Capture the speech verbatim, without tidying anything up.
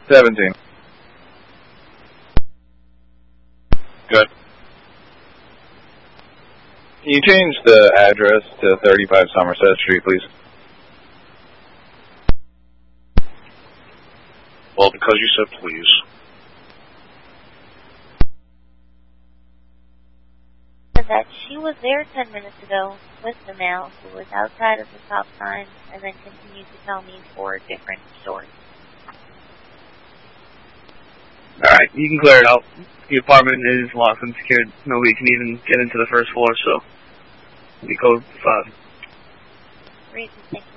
seventeen. Good. Can you change the address to thirty-five Somerset Street, please? Well, because you said please. That she was there ten minutes ago with the male who was outside of the stop sign and then continued to tell me four different stories. Alright, you can clear it out. The apartment is locked and secured. Nobody can even get into the first floor, so we code five. Great, thank you.